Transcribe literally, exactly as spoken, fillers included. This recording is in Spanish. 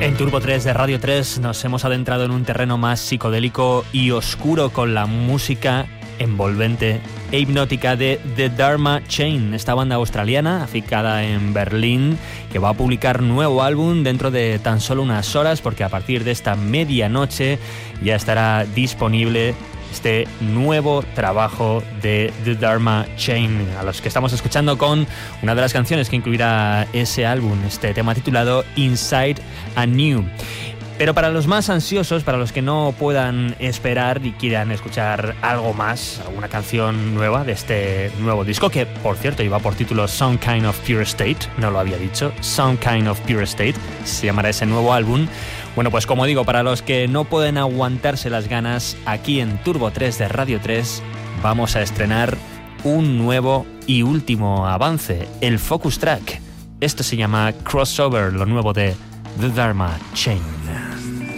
En Turbo tres de Radio tres nos hemos adentrado en un terreno más psicodélico y oscuro con la música envolvente e hipnótica de The Dharma Chain, esta banda australiana aficada en Berlín que va a publicar nuevo álbum dentro de tan solo unas horas, porque a partir de esta medianoche ya estará disponible este nuevo trabajo de The Dharma Chain, a los que estamos escuchando con una de las canciones que incluirá ese álbum, este tema titulado Inside a New. Pero para los más ansiosos, para los que no puedan esperar y quieran escuchar algo más, alguna canción nueva de este nuevo disco, que por cierto iba por título Some Kind of Pure State, no lo había dicho, Some Kind of Pure State, se llamará ese nuevo álbum. Bueno, pues como digo, para los que no pueden aguantarse las ganas, aquí en Turbo tres de Radio tres vamos a estrenar un nuevo y último avance, el Focus Track. Esto se llama Crossover, lo nuevo de The Dharma Chain.